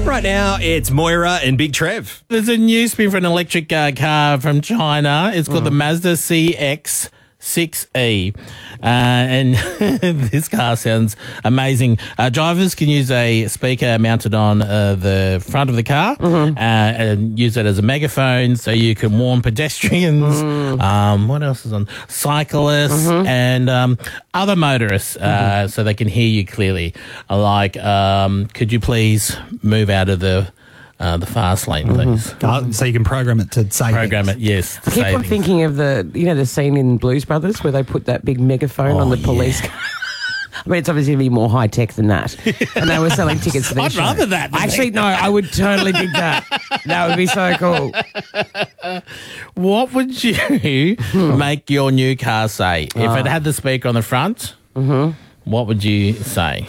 Right now, it's Moira and Big Trev. There's a new spin for an electric car from China. It's called the Mazda CX-6E. And this car sounds amazing. Drivers can use a speaker mounted on the front of the car and use it as a megaphone so you can warn pedestrians. What else is on? Cyclists and other motorists so they can hear you clearly. Like, could you please move out of the fast lane, please? So you can program it to say Program it, yes. I keep on thinking of the scene in Blues Brothers where they put that big megaphone on the police car. I mean, it's obviously going to be more high tech than that. And they were selling tickets for their I'd show. rather that. Actually, no, I would totally dig that. That would be so cool. What would you make your new car say? If it had the speaker on the front, what would you say?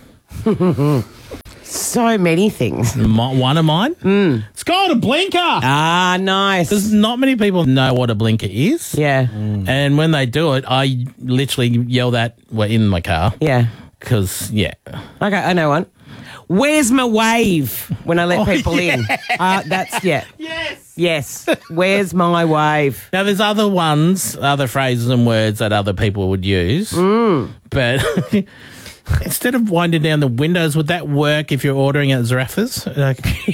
So many things. One of mine? It's called a blinker. Ah, nice. There's not many people know what a blinker is. Yeah. And when they do it, I literally yell that in my car. Yeah. Because, Okay, I know one. Where's my wave when I let people in? Yes. Where's my wave? Now, there's other phrases and words that other people would use. But instead of winding down the windows, would that work if you're ordering at Zareffa's?